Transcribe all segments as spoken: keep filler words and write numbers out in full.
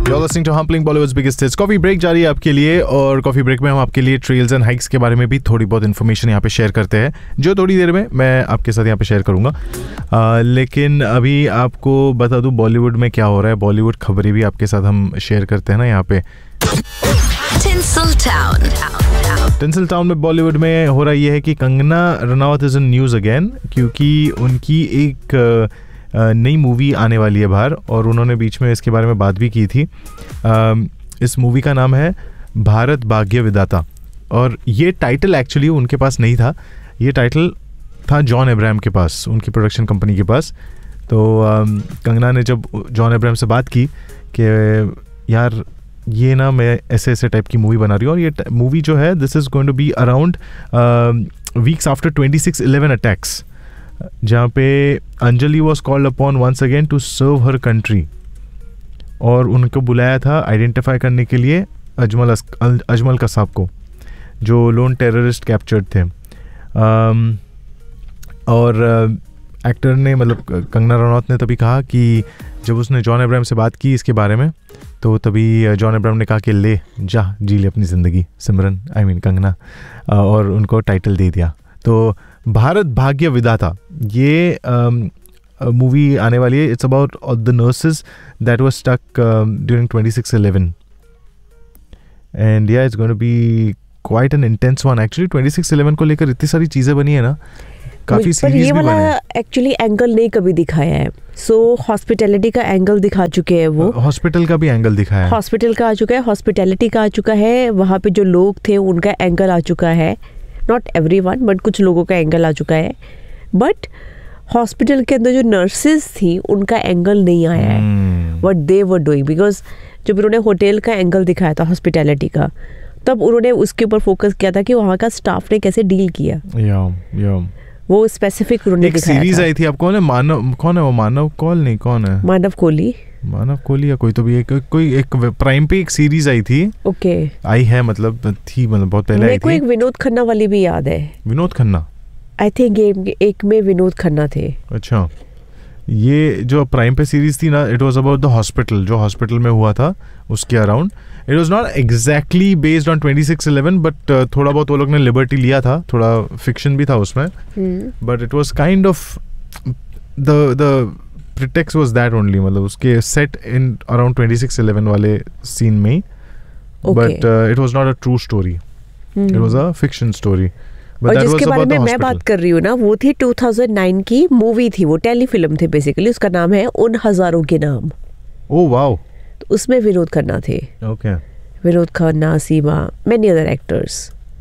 You're listening to Humpling Bollywood's biggest hits. Coffee break जारी है आपके लिए और कॉफी ब्रेक में हम आपके लिए ट्रेल्स एंड हाइक्स के बारे में भी थोड़ी बहुत इन्फॉर्मेशन यहाँ पे शेयर करते हैं, जो थोड़ी देर में मैं आपके साथ यहाँ पे शेयर करूँगा. आ, लेकिन अभी आपको बता दूँ बॉलीवुड में क्या हो रहा है. बॉलीवुड खबरें भी आपके साथ हम शेयर करते हैं ना यहाँ पे. टिंसलटाउन टिंसलटाउन में बॉलीवुड में हो रहा ये है कि Kangana Ranaut is in news again, क्योंकि उनकी एक नई मूवी आने वाली है बाहर और उन्होंने बीच में इसके बारे में बात भी की थी. इस मूवी का नाम है भारत भाग्य विधाता और ये टाइटल एक्चुअली उनके पास नहीं था. ये टाइटल था जॉन अब्राहम के पास, उनकी प्रोडक्शन कंपनी के पास. तो कंगना ने जब जॉन अब्राहम से बात की कि यार ये ना मैं ऐसे ऐसे टाइप की मूवी बना रही हूँ और ये मूवी जो है this is going to be around weeks after twenty six eleven attacks, जहाँ पे Anjali was called upon once again to serve her country और उनको बुलाया था आइडेंटिफाई करने के लिए अजमल अजमल कसाब को, जो लोन टेररिस्ट कैप्चर्ड थे. um, और एक्टर uh, ने मतलब कंगना रनौत ने तभी कहा कि जब उसने जॉन अब्राहम से बात की इसके बारे में तो तभी जॉन अब्राहम ने कहा कि ले जा जी ले अपनी ज़िंदगी सिमरन आई मीन कंगना, और उनको टाइटल दे दिया. तो भारत भाग्य विधाता ये मूवी um, आने वाली है. It's about the nurses that was stuck during twenty six eleven and या it's going to be quite an intense one. Actually twenty six eleven को लेकर इतनी सारी चीज़ें बनी है ना, काफ़ी सीरीज भी बने. एक्चुअली एंगल नहीं कभी दिखाया है. सो हॉस्पिटैलिटी का एंगल दिखा चुके हैं वो. हॉस्पिटल का भी एंगल दिखाया है. हॉस्पिटल का आ चुका है, हॉस्पिटैलिटी का आ चुका है, वहाँ पे जो लोग थे उनका एंगल आ चुका है. नॉट एवरीवन बट कुछ लोगों का एंगल आ चुका है. बट हॉस्पिटल के अंदर जो नर्सेज थी उनका एंगल नहीं आया है what they were doing, because जब उन्होंने होटल का एंगल दिखाया था हॉस्पिटैलिटी का तब उन्होंने उसके ऊपर फोकस किया था कि वहाँ का स्टाफ ने कैसे डील किया. या, या. वो स्पेसिफिक उन्होंने दिखाया था. एक सीरीज आई थी, आपको है मानव, कौन है वो मानव कौल नहीं कौन है मानव कोहली मानव कोहली या कोई तो भी एक कोई एक प्राइम पे एक सीरीज आई थी. ओके आई है मतलब थी मतलब बहुत पहले आई थी. मेरे को एक विनोद खन्ना वाली भी याद है. विनोद खन्ना आई थिंक एक में विनोद खन्ना थे. अच्छा, ये जो प्राइम पे सीरीज थी ना it was about the hospital, जो हॉस्पिटल में हुआ था उसके around. It was not exactly based on twenty six eleven but थोड़ा बहुत वो लोग ने लिबर्टी लिया था, थोड़ा फिक्शन भी था उसमें. But it was kind of the the pretext was that only, मतलब उसके set in around twenty six eleven वाले सीन में. But it was not a true story, it was a fiction story. और जिसके बारे में मैं बात कर रही हूँ ना वो थी टू थाउजेंड नाइन की मूवी थी, वो टेलीफिल्म थी बेसिकली. उसका नाम है उन हजारों के नाम. Oh wow. तो उसमें विनोद खन्ना थे. ओके. विनोद खन्ना, सीमा, मेनी अदर एक्टर्स.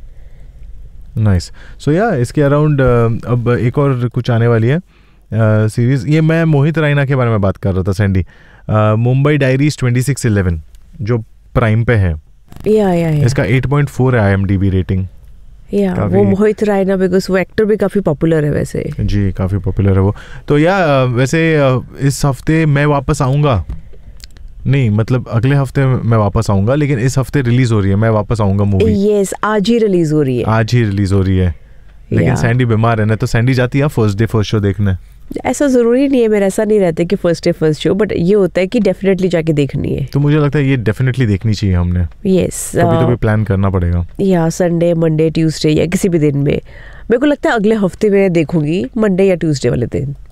नाइस. सो या इसके अराउंड अब एक और कुछ आने वाली है सीरीज. uh, ये मैं मोहित रैना के बारे में बात कर रहा था Sandy. Mumbai diaries twenty six eleven जो प्राइम पे है. या या या इसका एट पॉइंट फोर है आईएमडीबी रेटिंग. या वो मोहित रैना बिकॉज वो एक्टर भी काफ़ी पॉपुलर है वैसे. जी काफ़ी पॉपुलर है वो. तो या वैसे इस हफ्ते मैं वापस आऊँगा, नहीं मतलब अगले हफ्ते मैं वापस आऊँगा, लेकिन इस हफ्ते रिलीज हो रही है मैं वापस आऊँगा मूवी. यस आज ही रिलीज हो रही है. आज ही रिलीज हो रही है. लेकिन सैंडी बीमार है ना, तो सैंडी जाती है फर्स्ट डे फर्स्ट शो देखने. ऐसा ज़रूरी नहीं है, मेरा ऐसा नहीं रहता कि first day first show, but ये होता है कि डेफिनेटली जाके देखनी है. तो मुझे लगता है ये डेफिनेटली देखनी चाहिए हमने. यस कभी तो भी प्लान करना पड़ेगा. या संडे मंडे ट्यूसडे या किसी भी दिन में. मेरे को लगता है अगले हफ्ते में देखूंगी मंडे या ट्यूसडे वाले दिन.